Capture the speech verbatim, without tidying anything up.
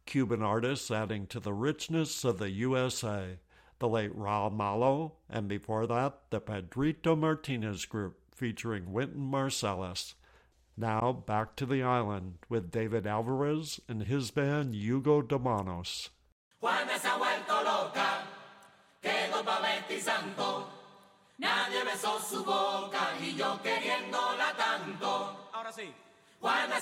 Cuban artists adding to the richness of the U S A. The late Raul Malo, and before that, the Pedrito Martinez Group, featuring Wynton Marsalis. Now, back to the island with David Alvarez and his band Yugo de Manos. Juana se ha vuelto loca, quedó pavetizando. Nadie besó su boca y yo queriéndola tanto. Ahora sí. Juana